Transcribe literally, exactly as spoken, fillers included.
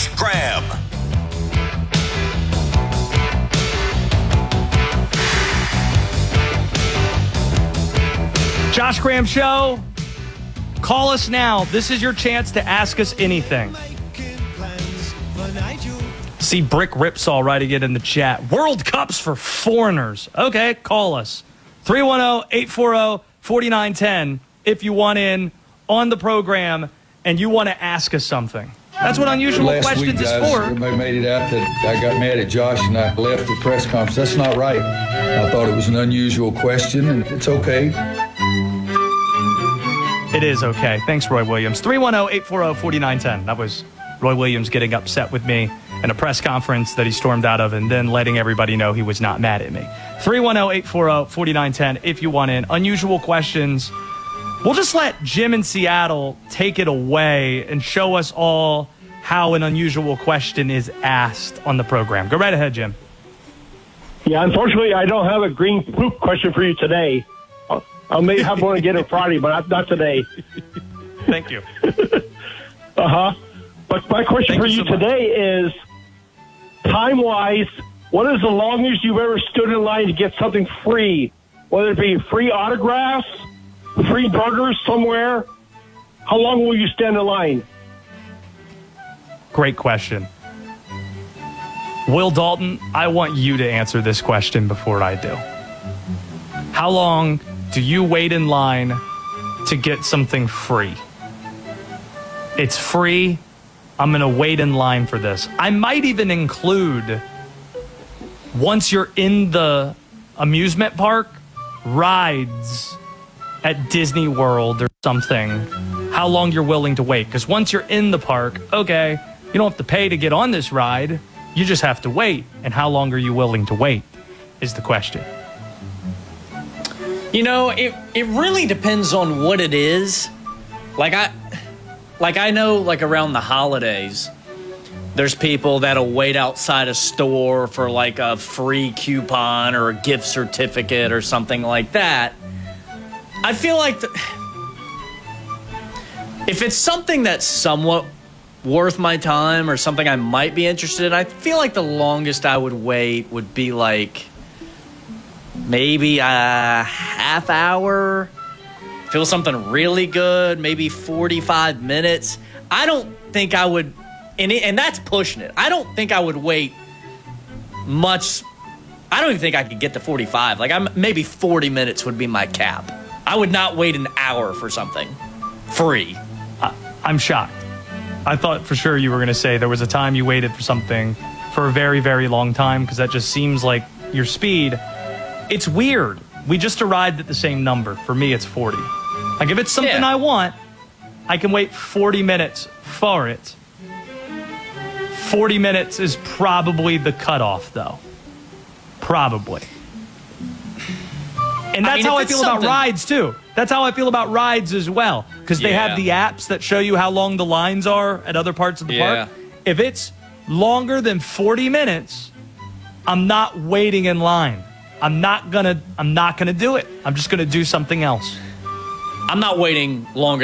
Josh Graham. Josh Graham Show. Call us now. This is your chance to ask us anything. See Brick Ripsaw writing it in the chat. World Cups for foreigners. Okay, call us. three one zero, eight four zero, four nine one zero if you want in on the program and you want to ask us something. That's what Unusual Last Questions week, is guys, for. Everybody made it out that I got mad at Josh and I left the press conference. That's not right. I thought it was an unusual question, and it's okay. It is okay. Thanks, Roy Williams. three one zero, eight four zero, four nine one zero. That was Roy Williams getting upset with me in a press conference that he stormed out of and then letting everybody know he was not mad at me. three one zero, eight four zero, four nine one zero if you want in. Unusual Questions. We'll just let Jim in Seattle take it away and show us all how an unusual question is asked on the program. Go right ahead, Jim. Yeah, unfortunately, I don't have a green poop question for you today. I may have one again on Friday, but not, not today. Thank you. Uh-huh. But my question Thank for you you, so much. today is, time-wise, what is the longest you've ever stood in line to get something free? Whether it be free autographs, free burgers somewhere, how long will you stand in line? Great question. Will Dalton, I want you to answer this question before I do. How long do you wait in line to get something free? It's free. I'm going to wait in line for this. I might even include, once you're in the amusement park, rides at Disney World or something, how long you're willing to wait. Because once you're in the park, okay, you don't have to pay to get on this ride. You just have to wait. And how long are you willing to wait is the question. You know, it it really depends on what it is. Like I like I know like around the holidays, there's people that'll wait outside a store for like a free coupon or a gift certificate or something like that. I feel like the, if it's something that's somewhat worth my time or something I might be interested in, I feel like the longest I would wait would be like maybe a half hour. Feel something really good, maybe forty-five minutes. I don't think I would, and, it, and that's pushing it. I don't think I would wait much. I don't even think I could get to forty-five. Like, I'm maybe forty minutes would be my cap. I would not wait an hour for something free. I, I'm shocked. I thought for sure you were going to say there was a time you waited for something for a very, very long time, because that just seems like your speed. It's weird. We just arrived at the same number. For me, it's forty. Like, if it's something Yeah. I want, I can wait forty minutes for it. forty minutes is probably the cutoff, though. Probably. And that's I mean, how if I it's feel about something- rides, too. That's how I feel about rides as well. Because they have the Yeah. apps that show you how long the lines are at other parts of the Yeah. park. If it's longer than forty minutes, I'm not waiting in line. I'm not gonna I'm not gonna do it. I'm just gonna do something else. I'm not waiting longer